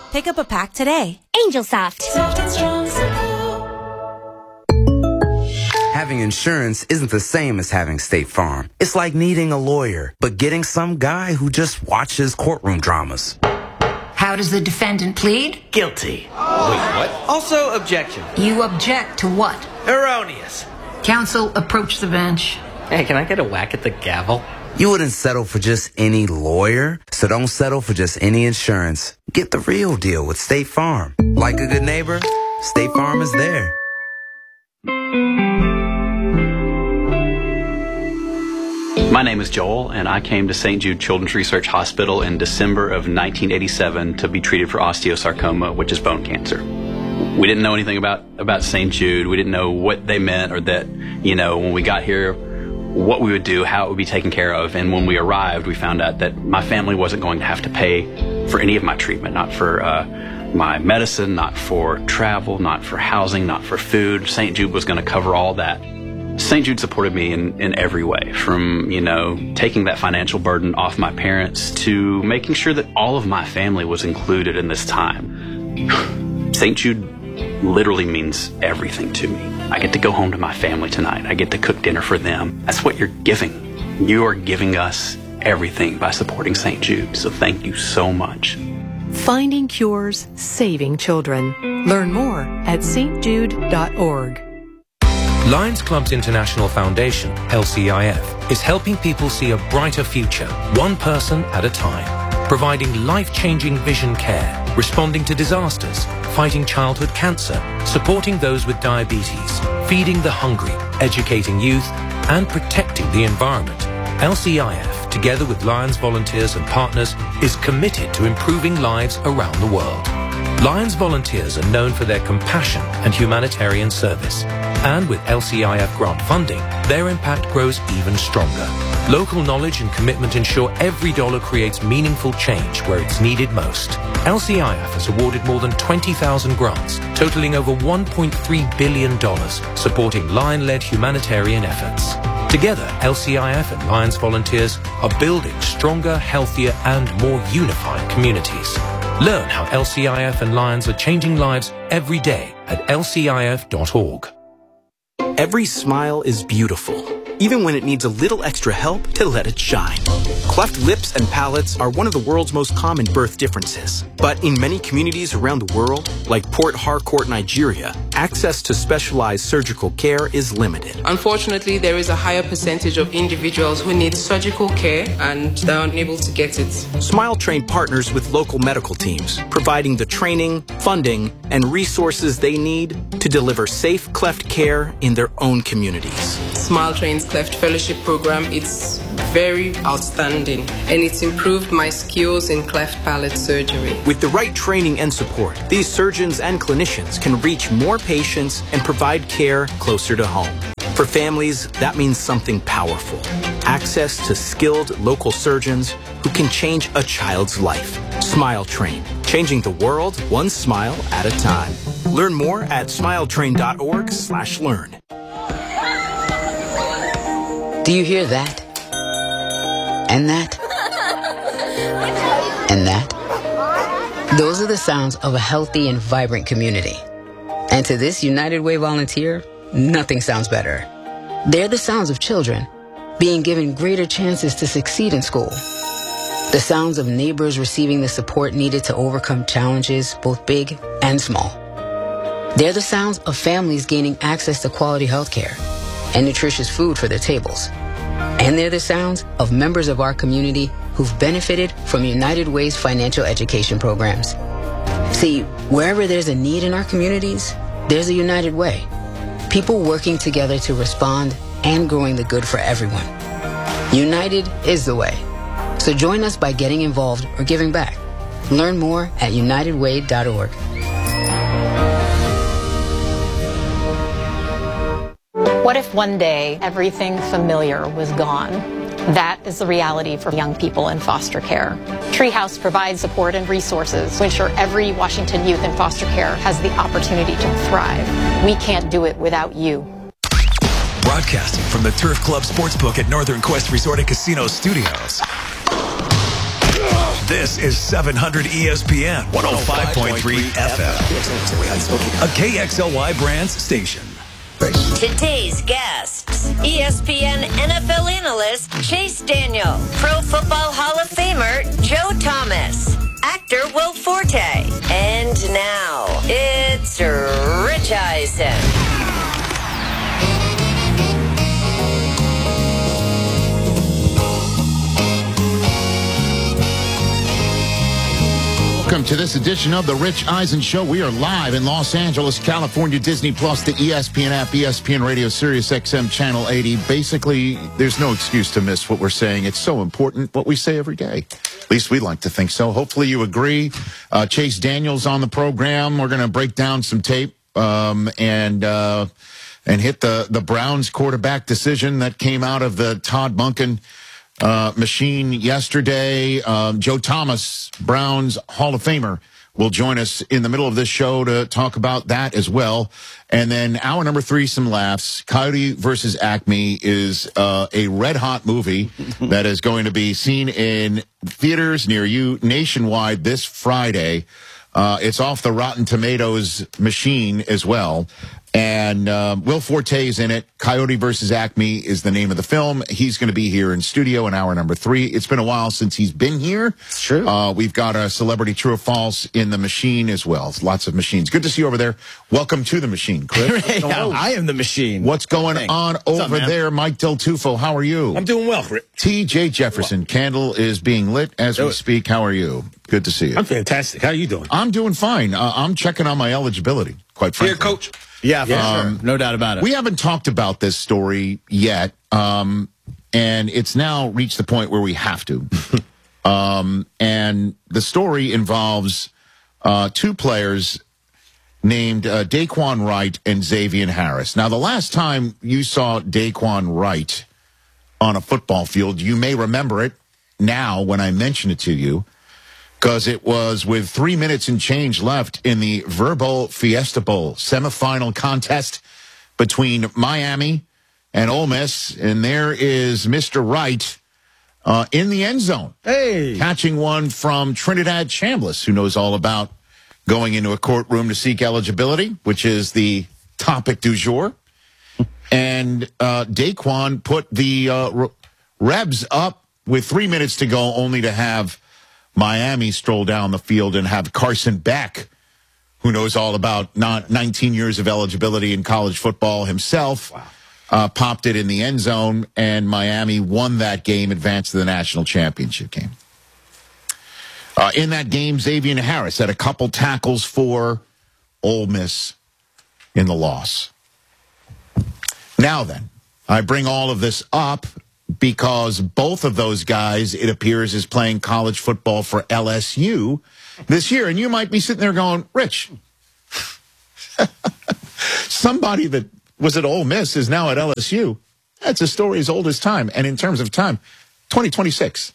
Pick up a pack today. Angel Soft. Soft and strong simple. Having insurance isn't the same as having State Farm. It's like needing a lawyer, but getting some guy who just watches courtroom dramas. How does the defendant plead? Guilty. Wait, what? Also, objection. You object to what? Erroneous. Counsel, approach the bench. Hey, can I get a whack at the gavel? You wouldn't settle for just any lawyer, so don't settle for just any insurance. Get the real deal with State Farm. Like a good neighbor, State Farm is there. My name is Joel, and I came to St. Jude Children's Research Hospital in December of 1987 to be treated for osteosarcoma, which is bone cancer. We didn't know anything about St. Jude. We didn't know what they meant or that, when we got here, what we would do, how it would be taken care of. And when we arrived, we found out that my family wasn't going to have to pay for any of my treatment, not for my medicine, not for travel, not for housing, not for food. St. Jude was going to cover all that. St. Jude supported me in every way, from, taking that financial burden off my parents to making sure that all of my family was included in this time. St. Jude literally means everything to me. I get to go home to my family tonight. I get to cook dinner for them. That's what you're giving. You are giving us everything by supporting St. Jude. So thank you so much. Finding cures, saving children. Learn more at stjude.org. Lions Club's International Foundation, LCIF, is helping people see a brighter future, one person at a time, providing life-changing vision care, responding to disasters, fighting childhood cancer, supporting those with diabetes, feeding the hungry, educating youth, and protecting the environment. LCIF, together with Lions volunteers and partners, is committed to improving lives around the world. Lions volunteers are known for their compassion and humanitarian service. And with LCIF grant funding, their impact grows even stronger. Local knowledge and commitment ensure every dollar creates meaningful change where it's needed most. LCIF has awarded more than 20,000 grants, totaling over $1.3 billion, supporting Lion-led humanitarian efforts. Together, LCIF and Lions volunteers are building stronger, healthier, and more unified communities. Learn how LCIF and Lions are changing lives every day at lcif.org. Every smile is beautiful, even when it needs a little extra help to let it shine. Cleft lips and palates are one of the world's most common birth differences. But in many communities around the world, like Port Harcourt, Nigeria, access to specialized surgical care is limited. Unfortunately, there is a higher percentage of individuals who need surgical care and they're unable to get it. Smile Train partners with local medical teams, providing the training, funding, and resources they need to deliver safe cleft care in their own communities. Smile Train's Cleft Fellowship Program, it's very outstanding and it's improved my skills in cleft palate surgery. With the right training and support, these surgeons and clinicians can reach more patients and provide care closer to home. For families, that means something powerful. Access to skilled local surgeons who can change a child's life. Smile Train, changing the world one smile at a time. Learn more at smiletrain.org/learn. Do you hear that? And that? And that? Those are the sounds of a healthy and vibrant community. And to this United Way volunteer, nothing sounds better. They're the sounds of children being given greater chances to succeed in school. The sounds of neighbors receiving the support needed to overcome challenges, both big and small. They're the sounds of families gaining access to quality health care and nutritious food for their tables. And they're the sounds of members of our community who've benefited from United Way's financial education programs. See, wherever there's a need in our communities, there's a United Way. People working together to respond and growing the good for everyone. United is the way. So join us by getting involved or giving back. Learn more at unitedway.org. What if one day everything familiar was gone? That is the reality for young people in foster care. Treehouse provides support and resources to ensure every Washington youth in foster care has the opportunity to thrive. We can't do it without you. Broadcasting from the Turf Club Sportsbook at Northern Quest Resort and Casino Studios. This is 700 ESPN 105.3 FM. A KXLY Brands station. Today's guests, ESPN NFL analyst Chase Daniel, Pro Football Hall of Famer Joe Thomas, actor Will Forte, and now it's Rich Eisen. Welcome to this edition of the Rich Eisen Show. We are live in Los Angeles, California, Disney Plus, the ESPN app, ESPN Radio, Sirius XM, Channel 80. Basically, there's no excuse to miss what we're saying. It's so important, what we say every day. At least we like to think so. Hopefully you agree. Chase Daniel's on the program. We're going to break down some tape and hit the Browns quarterback decision that came out of the Todd Monken machine yesterday. Joe Thomas, Browns Hall of Famer, will join us in the middle of this show to talk about that as well. And then hour number 3, some laughs. Coyote versus Acme is a red-hot movie that is going to be seen in theaters near you nationwide this Friday. It's off the Rotten Tomatoes machine as well. And Will Forte is in it. Coyote versus Acme is the name of the film. He's going to be here in studio in hour number 3. It's been a while since he's been here. It's true. We've got a celebrity true or false in the machine as well. Lots of machines. Good to see you over there. Welcome to the machine, Chris. I am the machine. What's going on over there? Mike Del Tufo, how are you? I'm doing well, Rick. TJ Jefferson, candle is being lit as we speak. How are you? Good to see you. I'm fantastic. How are you doing? I'm doing fine. I'm checking on my eligibility, quite frankly. Here, Coach. Yeah, sure. No doubt about it. We haven't talked about this story yet, and it's now reached the point where we have to. And the story involves 2 players named Daquan Wright and Xavier Harris. Now, the last time you saw Daquan Wright on a football field, you may remember it now when I mention it to you, because it was with 3 minutes and change left in the Verbo Fiesta Bowl semifinal contest between Miami and Ole Miss. And there is Mr. Wright in the end zone, catching one from Trinidad Chambliss, who knows all about going into a courtroom to seek eligibility, which is the topic du jour. And Daquan put the Rebs up with 3 minutes to go, only to have Miami stroll down the field and have Carson Beck, who knows all about 19 years of eligibility in college football himself, popped it in the end zone, and Miami won that game, advanced to the national championship game. In that game, Xavier Harris had a couple tackles for Ole Miss in the loss. Now then, I bring all of this up because both of those guys, it appears, is playing college football for LSU this year. And you might be sitting there going, Rich, somebody that was at Ole Miss is now at LSU. That's a story as old as time. And in terms of time, 2026.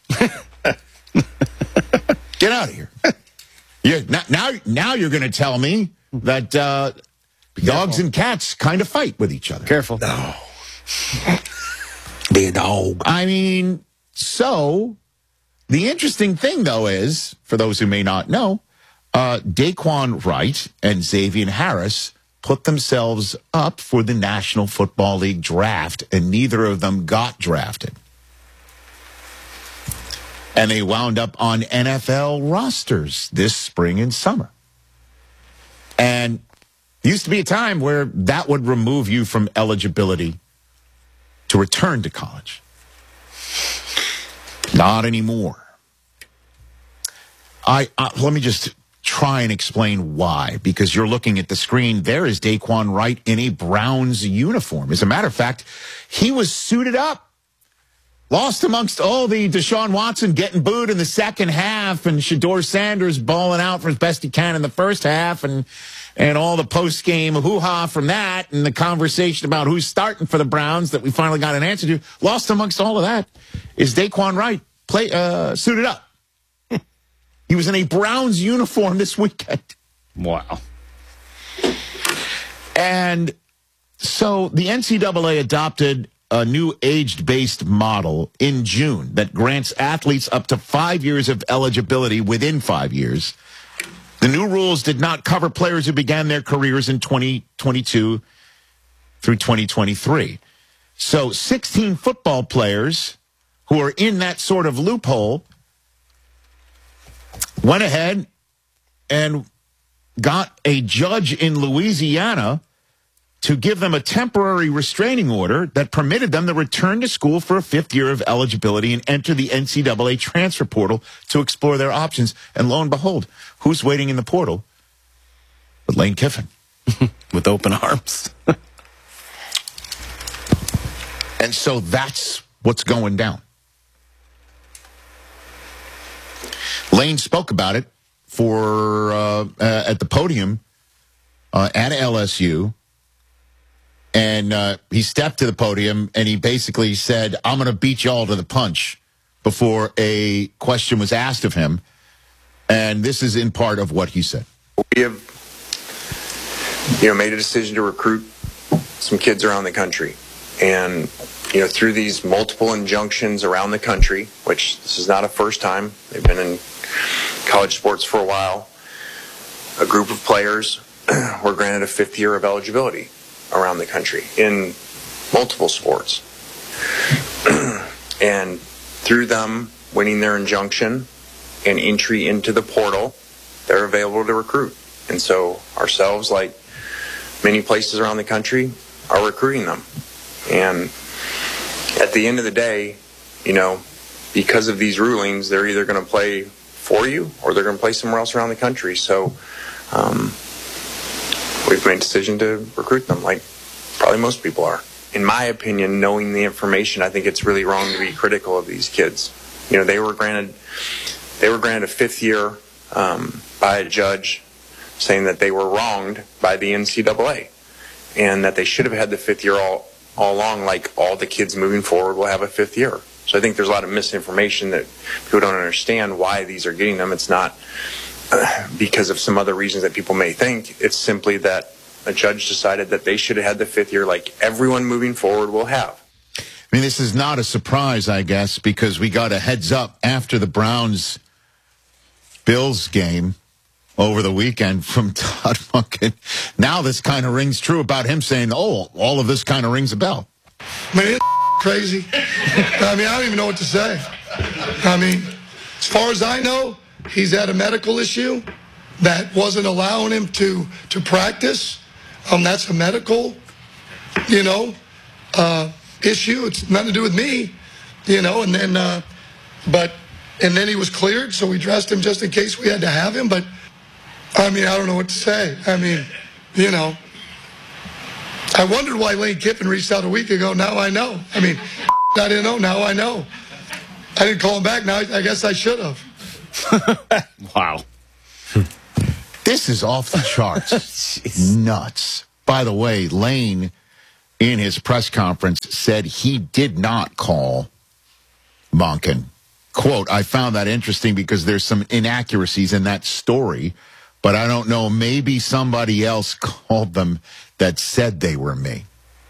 Get out of here. Now you're going to tell me that dogs and cats kind of fight with each other. Careful. No. Be a dog. I mean, so the interesting thing, though, is, for those who may not know, Daquan Wright and Xavier Harris put themselves up for the National Football League draft, and neither of them got drafted. And they wound up on NFL rosters this spring and summer. And used to be a time where that would remove you from eligibility to return to college. Not anymore. Let me just try and explain why, because you're looking at the screen. There is Daquan Wright in a Browns uniform. As a matter of fact, he was suited up. Lost amongst all the Deshaun Watson getting booed in the second half and Shedeur Sanders balling out for as best he can in the first half and all the post-game hoo-ha from that and the conversation about who's starting for the Browns that we finally got an answer to. Lost amongst all of that is Daquan Wright suited up. He was in a Browns uniform this weekend. Wow. And so the NCAA adopted a new age-based model in June that grants athletes up to 5 years of eligibility within 5 years. The new rules did not cover players who began their careers in 2022 through 2023. So 16 football players who are in that sort of loophole went ahead and got a judge in Louisiana to give them a temporary restraining order that permitted them to return to school for a 5th year of eligibility and enter the NCAA transfer portal to explore their options. And lo and behold, who's waiting in the portal? But Lane Kiffin. With open arms. And so that's what's going down. Lane spoke about it at the podium at LSU. And he stepped to the podium and he basically said, I'm going to beat y'all to the punch before a question was asked of him. And this is in part of what he said. We have, made a decision to recruit some kids around the country. And, through these multiple injunctions around the country, which this is not a first time, they've been in college sports for a while, a group of players were granted a 5th year of eligibility around the country in multiple sports. And through them winning their injunction and entry into the portal, they're available to recruit. And so ourselves, like many places around the country, are recruiting them. And at the end of the day, because of these rulings, they're either going to play for you or they're going to play somewhere else around the country. So we've made a decision to recruit them, like probably most people are. In my opinion, knowing the information, I think it's really wrong to be critical of these kids. They were granted a 5th year by a judge saying that they were wronged by the NCAA and that they should have had the 5th year all along, like all the kids moving forward will have a 5th year. So I think there's a lot of misinformation that people don't understand why these are getting them. It's not because of some other reasons that people may think. It's simply that a judge decided that they should have had the 5th year like everyone moving forward will have. I mean, this is not a surprise, I guess, because we got a heads up after the Browns-Bills game over the weekend from Todd Monken. Now this kind of rings true about him saying, all of this kind of rings a bell. I mean, it's crazy. I don't even know what to say. As far as I know, he's had a medical issue that wasn't allowing him to practice. That's a medical, issue. It's nothing to do with me, and then he was cleared, so we dressed him just in case we had to have him. But, I don't know what to say. I wondered why Lane Kiffin reached out a week ago. Now I know. I didn't know. Now I know. I didn't call him back. Now I guess I should have. Wow. This is off the charts. Nuts. By the way, Lane, in his press conference, said he did not call Monken. Quote, I found that interesting because there's some inaccuracies in that story, but I don't know, maybe somebody else called them that said they were me.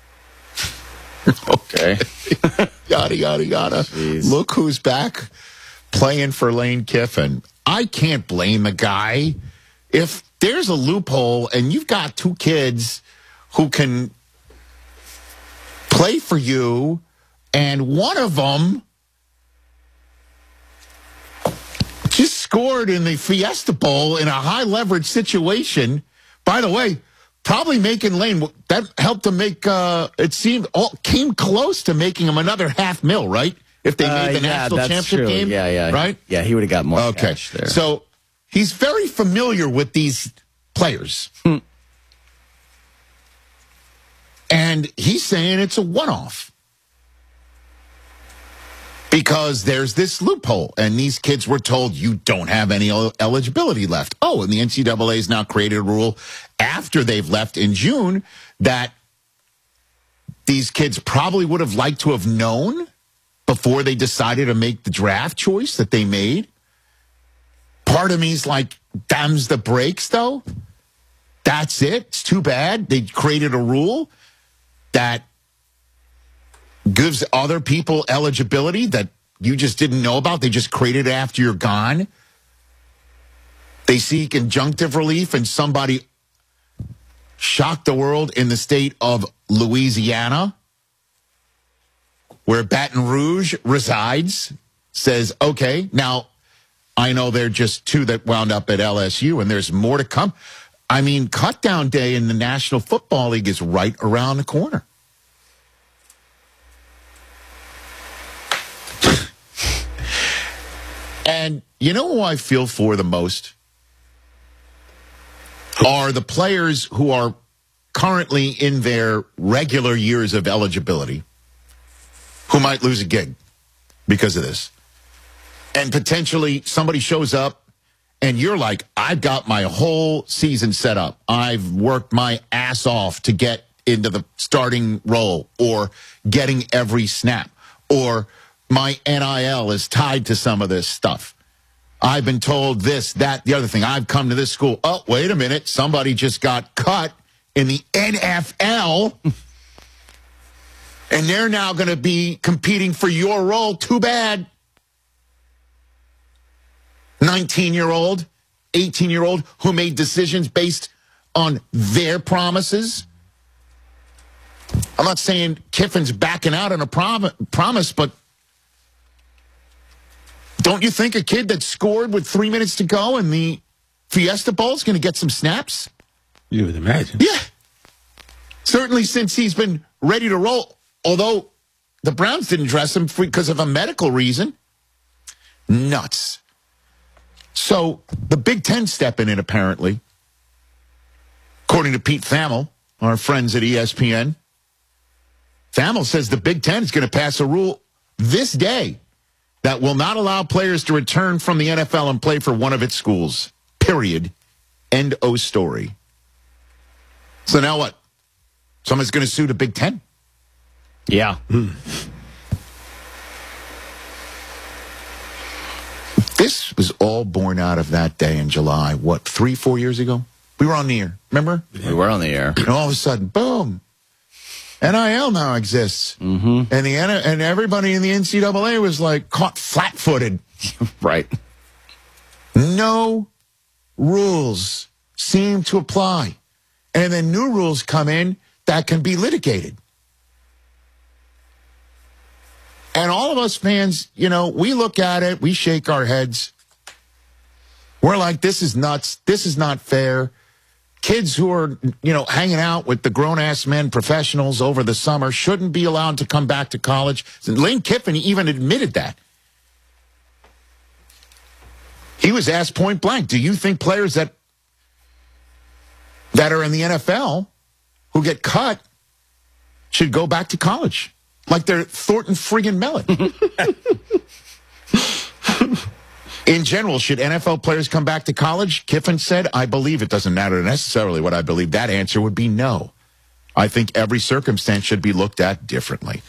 Okay. Yada, yada, yada. Jeez. Look who's back playing for Lane Kiffin. I can't blame the guy. If there's a loophole and you've got 2 kids who can play for you and one of them just scored in the Fiesta Bowl in a high-leverage situation. By the way, probably making Lane, that helped him make, it seemed, came close to making him another $500,000, right? If they made the national championship game. Yeah. Right? Yeah, he would have got more cash there. So he's very familiar with these players. And he's saying it's a one-off. Because there's this loophole, and these kids were told you don't have any eligibility left. Oh, and the NCAA has now created a rule after they've left in June that these kids probably would have liked to have known before they decided to make the draft choice that they made. Part of me's like, damns the brakes, though. That's it. It's too bad. They created a rule that gives other people eligibility that you just didn't know about. They just created it after you're gone. They seek injunctive relief, and somebody shocked the world in the state of Louisiana, where Baton Rouge resides, says, okay, now I know there are just 2 that wound up at LSU, and there's more to come. I mean, cut-down day in the National Football League is right around the corner. And you know who I feel for the most? Are the players who are currently in their regular years of eligibility who might lose a gig because of this. And potentially somebody shows up and you're like, I've got my whole season set up. I've worked my ass off to get into the starting role or getting every snap, or my NIL is tied to some of this stuff. I've been told this, that, the other thing. I've come to this school. Oh, wait a minute. Somebody just got cut in the NFL, and they're now going to be competing for your role. Too bad. 19-year-old, 18-year-old who made decisions based on their promises. I'm not saying Kiffin's backing out on a promise, but don't you think a kid that scored with 3 minutes to go in the Fiesta Bowl is going to get some snaps? You would imagine. Yeah. Certainly since he's been ready to roll, although the Browns didn't dress him because of a medical reason. Nuts. So the Big Ten stepping in, apparently. According to Pete Thamel, our friends at ESPN. Thamel says the Big Ten is going to pass a rule this day that will not allow players to return from the NFL and play for one of its schools. Period. End of story. So now what? Someone's going to sue the Big Ten? Yeah. This was all born out of that day in July, 3-4 years ago? We were on the air, remember? We were on the air. And all of a sudden, boom, NIL now exists. Mm-hmm. And everybody in the NCAA was like caught flat-footed. Right. No rules seem to apply. And then new rules come in that can be litigated. And all of us fans, we look at it, we shake our heads. We're like, this is nuts. This is not fair. Kids who are, hanging out with the grown-ass men professionals over the summer shouldn't be allowed to come back to college. Lane Kiffin even admitted that. He was asked point blank, do you think players that are in the NFL who get cut should go back to college? Like they're Thornton friggin' Mellon. In general, should NFL players come back to college? Kiffin said, I believe it doesn't matter necessarily what I believe. That answer would be no. I think every circumstance should be looked at differently.